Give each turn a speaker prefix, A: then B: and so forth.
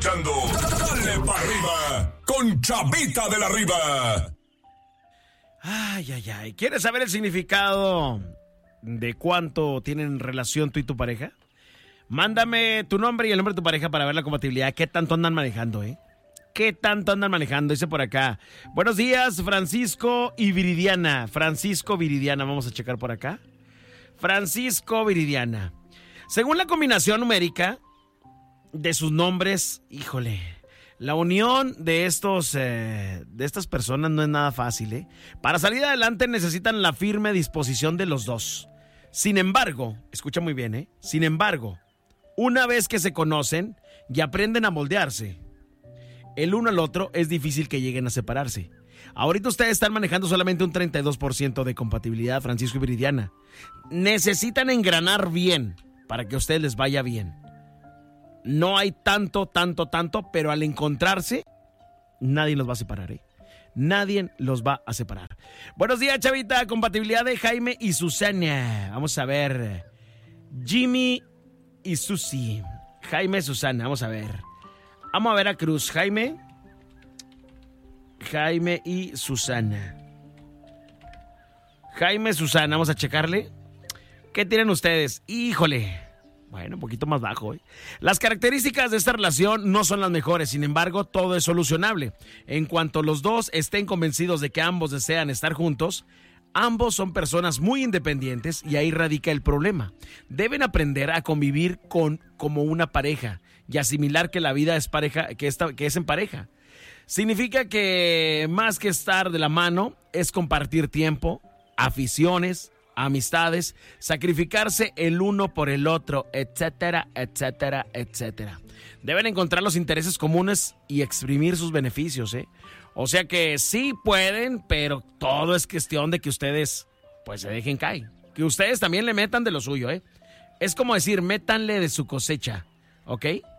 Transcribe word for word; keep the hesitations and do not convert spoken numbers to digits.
A: escuchando Dale pa' Arriba con Chavita de la Riva.
B: Ay, ay, ay. ¿Quieres saber el significado de cuánto tienen relación tú y tu pareja? Mándame tu nombre y el nombre de tu pareja para ver la compatibilidad. ¿Qué tanto andan manejando, eh? ¿Qué tanto andan manejando? Dice por acá. Buenos días, Francisco y Viridiana. Francisco, Viridiana. Vamos a checar por acá. Francisco, Viridiana. Según la combinación numérica de sus nombres, híjole, la unión de estos, eh, de estas personas no es nada fácil, ¿eh? Para salir adelante necesitan la firme disposición de los dos. Sin embargo, escucha muy bien, ¿eh? Sin embargo, una vez que se conocen y aprenden a moldearse el uno al otro, es difícil que lleguen a separarse. Ahorita ustedes están manejando solamente un treinta y dos por ciento de compatibilidad, Francisco y Viridiana. Necesitan engranar bien para que a ustedes les vaya bien. No hay tanto, tanto, tanto, pero al encontrarse, nadie los va a separar, ¿eh? Nadie los va a separar. Buenos días, Chavita. Compatibilidad de Jaime y Susana. Vamos a ver. Jimmy y Susi. Jaime y Susana, vamos a ver. Vamos a ver a Cruz. Jaime. Jaime y Susana. Jaime, Susana, vamos a checarle. ¿Qué tienen ustedes? Híjole. Bueno, un poquito más bajo, ¿eh? Las características de esta relación no son las mejores, sin embargo, todo es solucionable. En cuanto los dos estén convencidos de que ambos desean estar juntos, ambos son personas muy independientes y ahí radica el problema. Deben aprender a convivir con, como una pareja y asimilar que la vida es pareja, que, esta, que es en pareja. Significa que más que estar de la mano es compartir tiempo, aficiones, amistades, sacrificarse el uno por el otro, etcétera, etcétera, etcétera. Deben encontrar los intereses comunes y exprimir sus beneficios, ¿eh? O sea que sí pueden, pero todo es cuestión de que ustedes, pues, se dejen caer. Que ustedes también le metan de lo suyo, ¿eh? Es como decir, métanle de su cosecha, ¿ok?